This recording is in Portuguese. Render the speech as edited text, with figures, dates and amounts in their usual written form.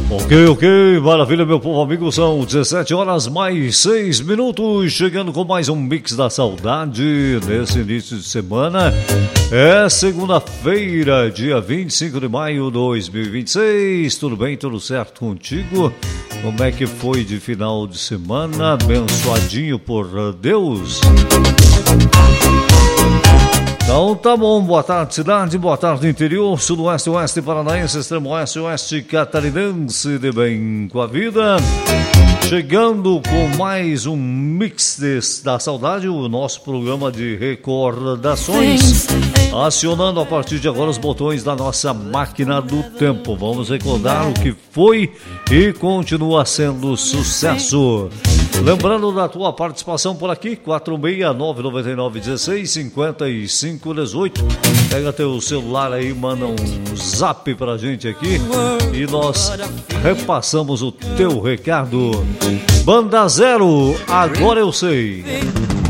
Ok, maravilha, meu povo amigo, são 17 horas mais 6 minutos, chegando com mais um Mix da Saudade nesse início de semana. É segunda-feira, dia 25 de maio de 2026, tudo bem, tudo certo contigo? Como é que foi de final de semana? Abençoadinho por Deus? Então tá bom, boa tarde cidade, boa tarde interior, sudoeste, oeste paranaense, extremo oeste, oeste catarinense, de bem com a vida. Chegando com mais um Mix da Saudade, o nosso programa de recordações. Acionando a partir de agora os botões da nossa máquina do tempo. Vamos recordar o que foi e continua sendo sucesso. Lembrando da tua participação por aqui, 469-9916-5518. Pega teu celular aí, manda um zap pra gente aqui e nós repassamos o teu recado. Banda 0, agora eu sei.